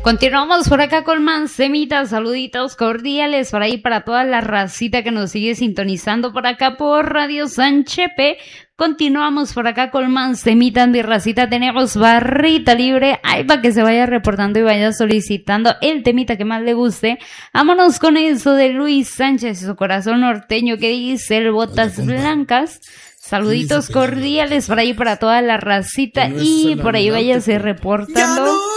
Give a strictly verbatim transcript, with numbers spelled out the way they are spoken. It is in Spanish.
Continuamos por acá con más temitas, saluditos cordiales por ahí para toda la racita que nos sigue sintonizando por acá por Radio San Chepe. Continuamos por acá con más temitas de racita, tenemos barrita libre, ahí para que se vaya reportando y vaya solicitando el temita que más le guste. Vámonos con eso de Luis Sánchez y su corazón norteño que dice el Botas Blancas. Saluditos cordiales por ahí para toda la racita y por ahí váyase reportando.